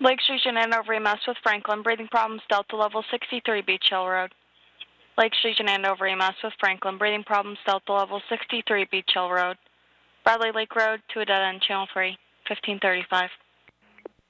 Lake Street, Andover, EMS with Franklin. Breathing problems, Delta level 63, Beach Hill Road. Lake Street, Andover, EMS with Franklin. Breathing problems, Delta level 63, Beach Hill Road. Bradley Lake Road to a dead end, channel 3, 1535.